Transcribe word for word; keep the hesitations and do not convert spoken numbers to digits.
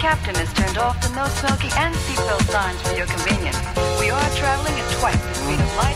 captain has turned off the no smoking and seatbelt signs for your convenience. We are traveling at twice the speed of light.